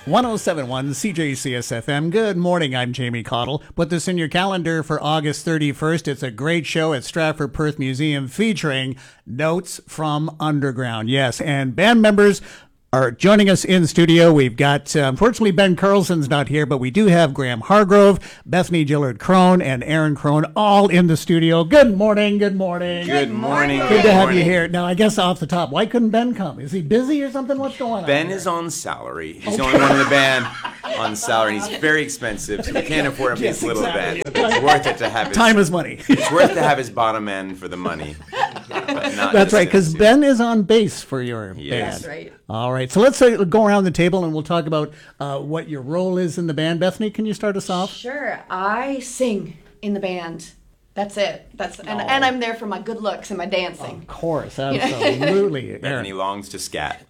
1071 CJCSFM. Good morning, I'm Jamie Cottle. Put this in your calendar for August 31st. It's a great show at Stratford Perth Museum featuring Notes from Underground. Yes, and band members are joining us in studio. We've got, unfortunately, Ben Carlson's not here, but we do have Graham Hargrove, Bethany Gillard Crone, and Aaron Crone all in the studio. Good morning, good morning. Good morning. Good to have you here. Now, I guess off the top, why couldn't Ben come? Is he busy or something? What's going on? Ben is on salary. He's the only one in the band on salary. He's very expensive, so we can't afford him this little band. It's worth it to have his... Time is money. It's worth to have his bottom end for the money. That's right, because Ben is on bass for your band. That's right. All right, so let's go around the table and we'll talk about what your role is in the band. Bethany, can you start us off? Sure. I sing in the band. That's it. And I'm there for my good looks and my dancing. Of course, absolutely. Bethany longs to scat.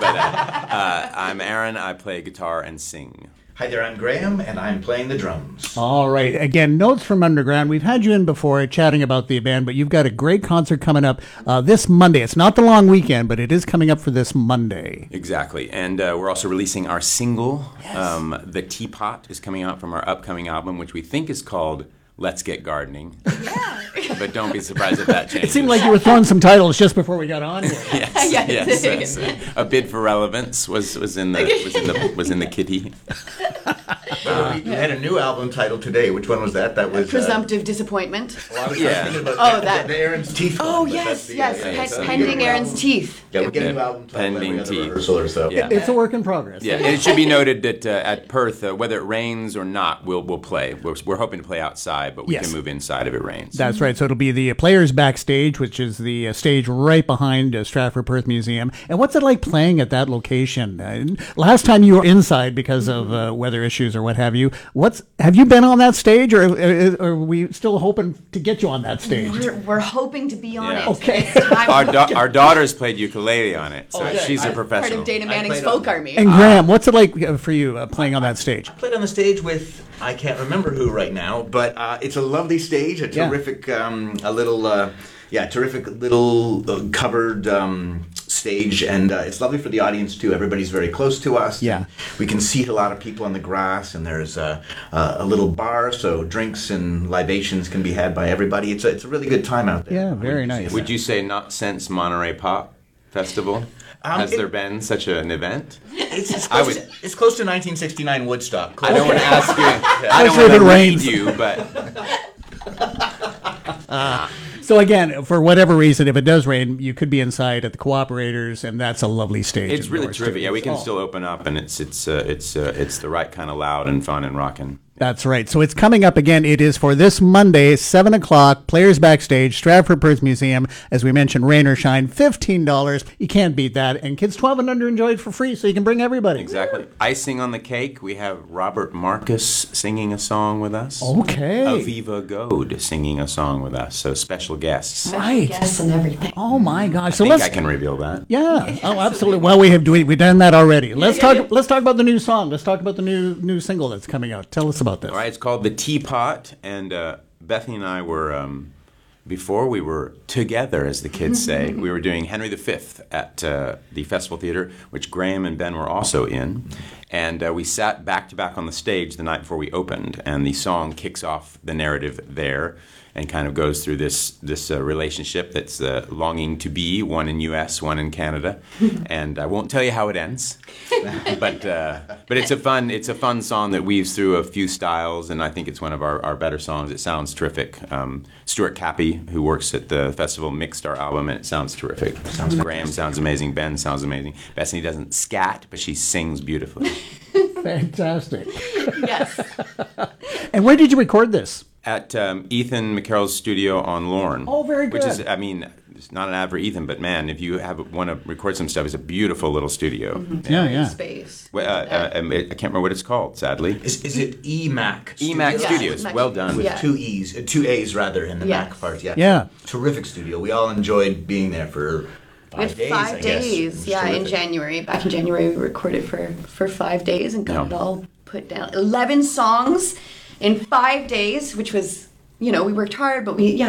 I'm Aaron. I play guitar and sing. Hi there, I'm Graham, and I'm playing the drums. All right. Again, Notes from Underground. We've had you in before chatting about the band, but you've got a great concert coming up this Monday. It's not the long weekend, but it is coming up for this Monday. Exactly. And we're also releasing our single. Yes. The Teapot is coming out from our upcoming album, which we think is called Let's Get Gardening. Yeah. But don't be surprised if that changes. It seemed like you were throwing some titles just before we got on here. Yes. A bid for relevance was in the kitty. We had a new album title today. Which one was that? That was Presumptive Disappointment. Well, I was Yeah. thinking about that. the Aaron's Teeth. Oh, one, but yes. that's the, Pending Aaron's Teeth. Yeah, we get a new album title Pending every other Teeth. rehearsal or so. Yeah. It's a work in progress. Yeah, and it should be noted that at Perth, whether it rains or not, we'll play. We're hoping to play outside, but we Yes. can move inside if it rains. That's right. So it'll be the Players Backstage, which is the stage right behind Stratford Perth Museum. And what's it like playing at that location? Last time you were inside because of weather issues or what have you. Have you been on that stage, or are we still hoping to get you on that stage? We're hoping to be on Yeah. it. Okay. It's time. Our daughter's played ukulele on it, so Okay. she's a Part professional. of Dana Manning's played on- folk army. And Graham, what's it like for you playing on that stage? I played on the stage with, I can't remember who right now, but it's a lovely stage, a terrific, terrific little covered stage, and it's lovely for the audience too. Everybody's very close to us. Yeah. We can seat a lot of people on the grass, and there's a little bar, so drinks and libations can be had by everybody. It's a really good time out there. Yeah, very nice. Would you say not since Monterey Pop Festival has there been such an event? It's close to 1969 Woodstock. I don't want to ask you. I don't Especially if want it to read rains. you, but So again, for whatever reason, if it does rain, you could be inside at the Cooperators, and that's a lovely stage. it's really indoors, terrific. too. Yeah, we can Oh. still open up, and it's the right kind of loud and fun and rocking. That's right. So it's coming up again. It is for this Monday, 7 o'clock, Players Backstage, Stratford Perth Museum. As we mentioned, rain or shine, $15. You can't beat that. And kids 12 and under enjoy it for free, so you can bring everybody. Exactly. Icing on the cake, we have Robert Marcus singing a song with us. Okay. Aviva Goad singing a song with us. So special guests. Right. Yes, and everything. Oh, my gosh. I So think let's... I can reveal that. Yeah. Oh, absolutely. Well, we've done that already. Let's talk about the new song. Let's talk about the new single that's coming out. Tell us about this. All right, it's called The Teapot, and Bethany and I were, before we were together, as the kids say, we were doing Henry V at the Festival Theater, which Graham and Ben were also in, and we sat back-to-back on the stage the night before we opened, and the song kicks off the narrative there, and kind of goes through this relationship that's longing to be, one in U.S., one in Canada, and I won't tell you how it ends, but it's a fun song that weaves through a few styles, and I think it's one of our better songs. It sounds terrific. Stuart Cappy, who works at the festival, mixed our album, and it sounds terrific. Graham sounds amazing. Ben sounds amazing. Bethany doesn't scat, but she sings beautifully. Fantastic. Yes. And where did you record this? At Ethan McCarroll's studio on Lorne. Oh, very Which is, good. I mean, it's not an ad for Ethan, but man, if you want to record some stuff, it's a beautiful little studio. Yeah. Space. Well, I can't remember what it's called, sadly. Is it EMAC? EMAC Yeah. Studios. Mac- Well done. With Yeah. two A's rather in the Yes. Mac part. Yeah. Yeah. Terrific studio. We all enjoyed being there for We had 5 days. 5 I guess. It days, was yeah, in terrific. January. Back in January, we recorded for 5 days and got Yeah. it all put down. 11 songs in 5 days, which was, we worked hard, but we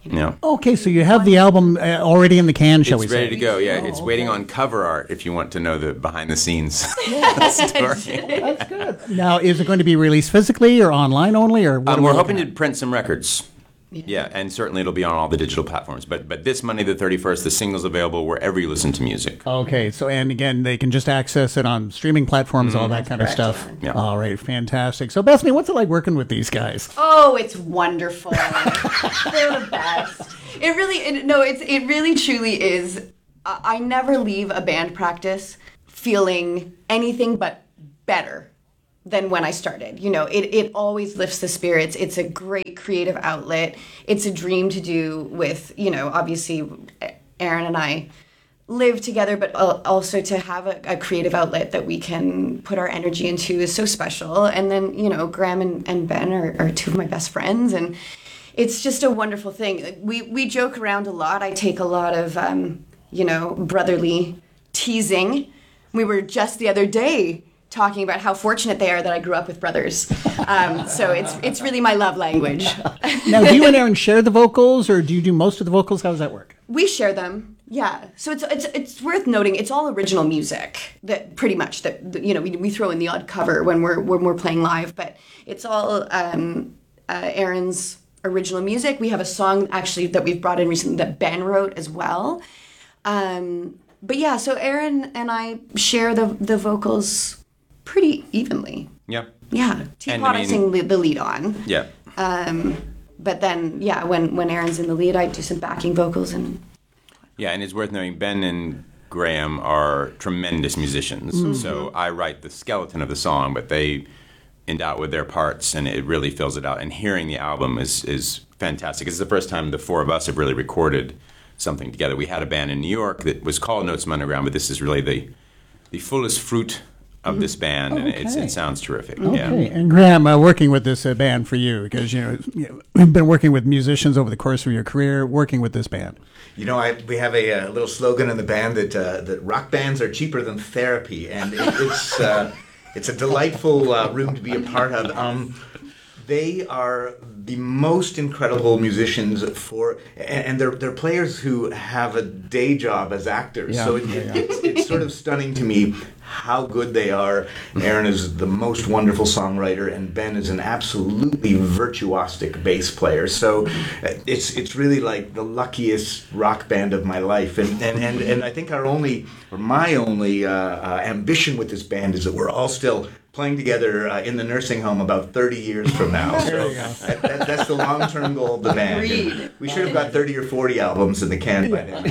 Okay, so you have the album already in the can, shall we It's say? ready to go. Yeah, it's waiting on cover art if you want to know the behind the scenes story. That's good. Now, is it going to be released physically or online only, or what? We're hoping to print some records. Yeah, and certainly it'll be on all the digital platforms. But this Monday the 31st, the single's available wherever you listen to music. Okay, so and again, they can just access it on streaming platforms, all that kind of stuff. Yeah. All right, fantastic. So, Bethany, what's it like working with these guys? Oh, it's wonderful. They're the best. It really truly is. I never leave a band practice feeling anything but better than when I started. It always lifts the spirits. It's a great creative outlet. It's a dream to do with, obviously Aaron and I live together, but also to have a creative outlet that we can put our energy into is so special. And then, Graham and Ben are two of my best friends, and it's just a wonderful thing. We joke around a lot. I take a lot of, brotherly teasing. We were just the other day talking about how fortunate they are that I grew up with brothers. So it's really my love language. Now, do you and Aaron share the vocals, or do you do most of the vocals? How does that work? We share them, yeah. So it's worth noting it's all original music that pretty much we throw in the odd cover when we're playing live, but it's all Aaron's original music. We have a song actually that we've brought in recently that Ben wrote as well. But yeah, so Aaron and I share the vocals pretty evenly. Yeah. Yeah. Teapot, I sing the lead on. Yeah. But then, yeah, when Aaron's in the lead, I do some backing vocals and. Yeah, and it's worth noting Ben and Graham are tremendous musicians. Mm-hmm. So I write the skeleton of the song, but they endow it with their parts, and it really fills it out. And hearing the album is fantastic. It's the first time the four of us have really recorded something together. We had a band in New York that was called Notes from Underground, but this is really the fullest fruit of this band, and it sounds terrific. Okay, yeah. And Graham, working with this band for you, because you've been working with musicians over the course of your career, working with this band. We have a little slogan in the band that rock bands are cheaper than therapy, and it's a delightful room to be a part of. They are the most incredible musicians and they're players who have a day job as actors. Yeah, so it's sort of stunning to me how good they are. Aaron is the most wonderful songwriter, and Ben is an absolutely virtuosic bass player. So it's really like the luckiest rock band of my life. And I think my only ambition with this band is that we're all still playing together in the nursing home about 30 years from now. So that's the long-term goal of the band. We should have got 30 or 40 albums in the can by then.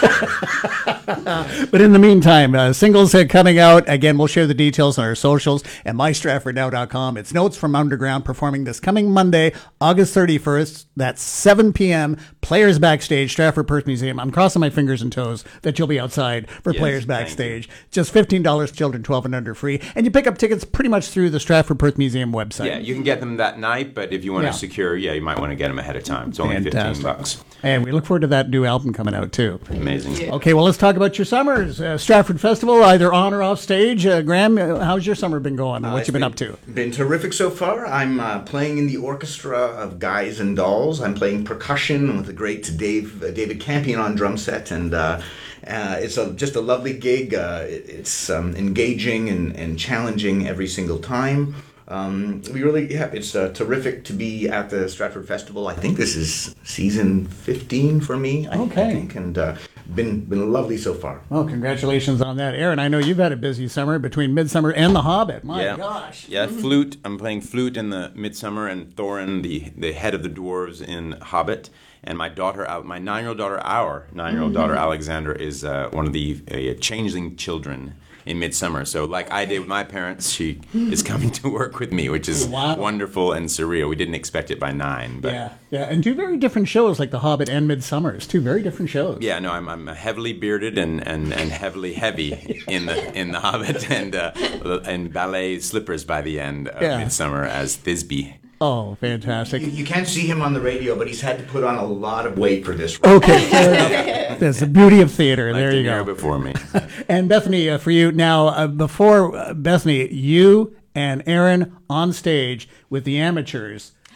But in the meantime, singles are coming out. Again, we'll share the details on our socials at mystratfordnow.com. It's Notes from Underground performing this coming Monday, August 31st. That's 7 p.m. Players Backstage, Stratford Perth Museum. I'm crossing my fingers and toes that you'll be outside for Players Backstage. Just $15, children 12 and under free. And you pick up tickets pretty much through the Stratford Perth Museum website. Yeah, you can get them that night, but if you want to secure, you might want to get them ahead of time. It's only $15. And we look forward to that new album coming out, too. Amazing. Yeah. Okay, well, let's talk about your summers. Stratford Festival, either on or off stage. Graham, how's your summer been going? What you been up to? Been terrific so far. I'm playing in the orchestra of Guys and Dolls. I'm playing percussion with the great David Campion on drum set, and it's just a lovely gig. It's engaging and challenging every single time. It's terrific to be at the Stratford Festival. I think this is season 15 for me. I think, and been lovely so far. Well, congratulations on that, Aaron. I know you've had a busy summer between Midsummer and The Hobbit. My gosh. Yeah, flute. I'm playing flute in the Midsummer, and Thorin, the head of the dwarves in Hobbit. And my daughter, my 9-year-old daughter, daughter Alexandra, is one of the changeling children in Midsummer. So like I did with my parents, she is coming to work with me, which is wonderful and surreal. We didn't expect it by 9. But yeah. And two very different shows, like The Hobbit and Midsummer. Two very different shows. Yeah, no, I'm heavily bearded and heavily heavy in the Hobbit, and ballet slippers by the end of Midsummer as Thisbe. Oh, fantastic. You can't see him on the radio, but he's had to put on a lot of weight for this role. Okay, fair enough. That's the beauty of theater. There you go. Before me. And Bethany, for you, now, before Bethany, you and Aaron on stage with the Amateurs.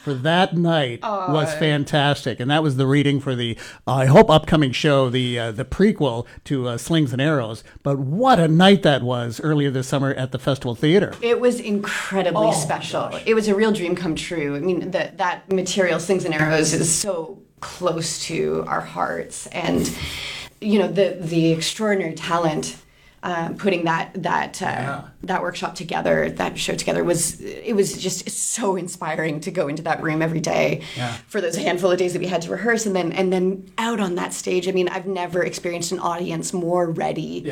for that night was fantastic. And that was the reading for the, I hope, upcoming show, the prequel to Slings and Arrows. But what a night that was earlier this summer at the Festival Theatre. It was incredibly special. It was a real dream come true. I mean, that material, Slings and Arrows, is so close to our hearts. And, you know, the extraordinary talent putting that workshop together, that show together, was just so inspiring to go into that room every day for those handful of days that we had to rehearse, and then out on that stage. I mean, I've never experienced an audience more ready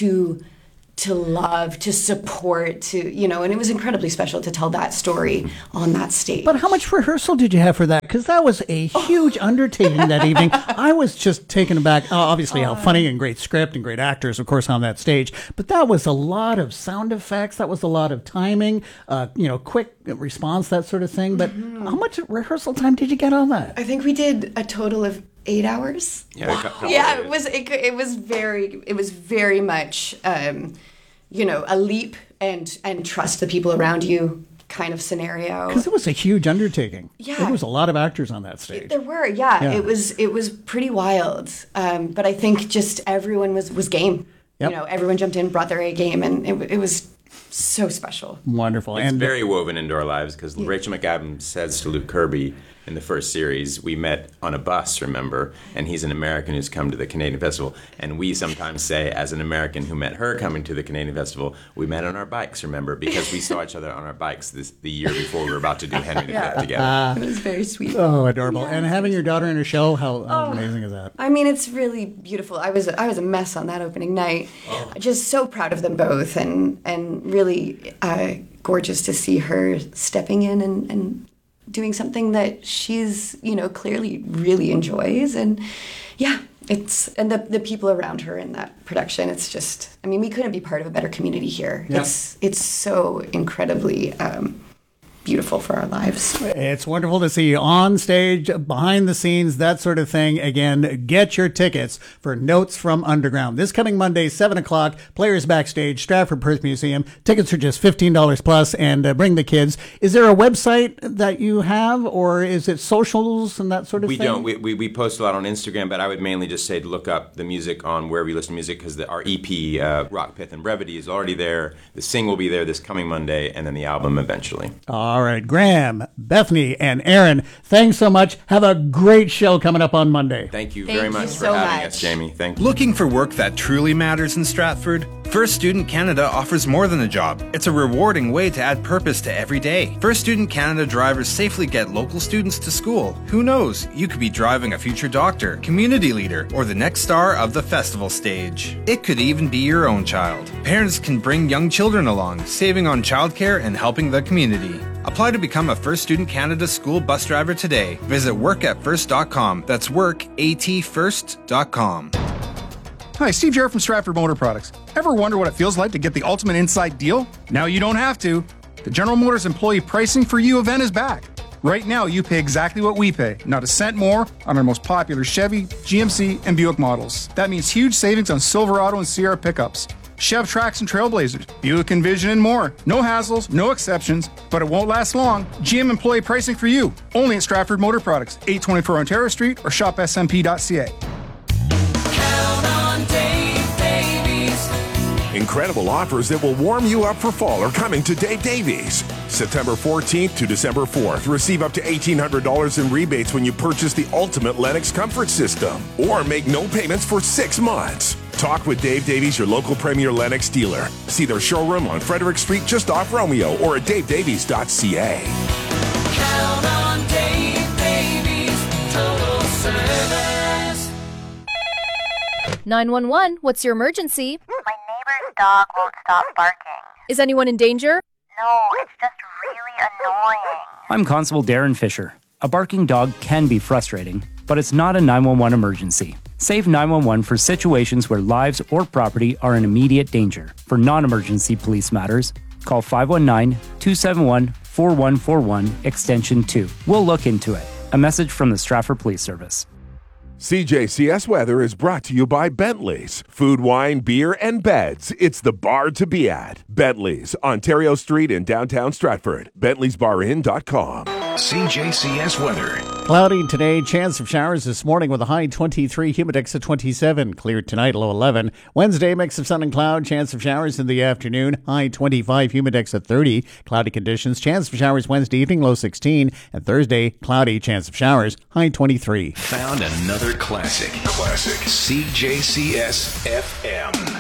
to love, to support, to, you know, and it was incredibly special to tell that story on that stage. But how much rehearsal did you have for that? Because that was a huge undertaking that evening. I was just taken aback. Obviously, how funny and great script and great actors, of course, on that stage. But that was a lot of sound effects. That was a lot of timing, quick response, that sort of thing. But how much rehearsal time did you get on that? I think we did a total of 8 hours. Yeah, it was very much a leap and trust the people around you kind of scenario. Because it was a huge undertaking. Yeah, there was a lot of actors on that stage. There were, yeah. It was pretty wild. But I think just everyone was game. Yep. You know, everyone jumped in, brought their A game, and it was so special. Wonderful. It's very woven into our lives because Rachel McAdams says to Luke Kirby in the first series, we met on a bus, remember, and he's an American who's come to the Canadian Festival, and we sometimes say, as an American who met her coming to the Canadian Festival, we met on our bikes, remember, because we saw each other on our bikes the year before we were about to do Henry V together. It was very sweet. Oh, adorable. And having your daughter in a show, how amazing is that? I mean, it's really beautiful. I was a mess on that opening night. Just so proud of them both, and really gorgeous to see her stepping in and doing something that she's, clearly really enjoys. And and the people around her in that production, it's just, I mean, we couldn't be part of a better community here. Yeah. It's so incredibly beautiful for our lives. It's wonderful to see you on stage, behind the scenes, that sort of thing. Again, get your tickets for Notes from Underground. This coming Monday, 7 o'clock, Players Backstage, Stratford Perth Museum. Tickets are just $15 plus, and bring the kids. Is there a website that you have, or is it socials and that sort of thing? We don't. We post a lot on Instagram, but I would mainly just say to look up the music on wherever you listen to music, because our EP, Rock, Pith, and Brevity, is already there. The single will be there this coming Monday, and then the album eventually. All right, Graham, Bethany, and Aaron, thanks so much. Have a great show coming up on Monday. Thank you very much for having us, Jamie. Thank you. Looking for work that truly matters in Stratford? First Student Canada offers more than a job. It's a rewarding way to add purpose to every day. First Student Canada drivers safely get local students to school. Who knows? You could be driving a future doctor, community leader, or the next star of the festival stage. It could even be your own child. Parents can bring young children along, saving on childcare and helping the community. Apply to become a First Student Canada school bus driver today. Visit workatfirst.com. That's workatfirst.com. Hi, Steve Jarrett from Stratford Motor Products. Ever wonder what it feels like to get the ultimate inside deal? Now you don't have to. The General Motors employee pricing for you event is back. Right now, you pay exactly what we pay, not a cent more on our most popular Chevy, GMC, and Buick models. That means huge savings on Silverado and Sierra pickups, Chev Trax and Trailblazers, Buick Envision, and more. No hassles, no exceptions, but it won't last long. GM employee pricing for you, only at Stratford Motor Products, 824 Ontario Street, or shopsmp.ca. Incredible offers that will warm you up for fall are coming to Dave Davies. September 14th to December 4th, receive up to $1,800 in rebates when you purchase the ultimate Lennox comfort system, or make no payments for 6 months. Talk with Dave Davies, your local Premier Lennox dealer. See their showroom on Frederick Street just off Romeo, or at davedavies.ca. Count on Dave Davies, total service. 911, what's your emergency? My neighbor's dog won't stop barking. Is anyone in danger? No, it's just really annoying. I'm Constable Darren Fisher. A barking dog can be frustrating, but it's not a 911 emergency. Save 911 for situations where lives or property are in immediate danger. For non-emergency police matters, call 519-271-4141, extension 2. We'll look into it. A message from the Stratford Police Service. CJCS Weather is brought to you by Bentley's. Food, wine, beer, and beds. It's the bar to be at. Bentley's, Ontario Street in downtown Stratford. Bentley'sBarIn.com. CJCS weather. Cloudy today, chance of showers this morning with a high 23, humidex at 27. Clear tonight, low 11. Wednesday, mix of sun and cloud, chance of showers in the afternoon, high 25, humidex at 30. Cloudy conditions, chance of showers Wednesday evening, low 16. And Thursday, cloudy, chance of showers, high 23. Found another classic. CJCS FM.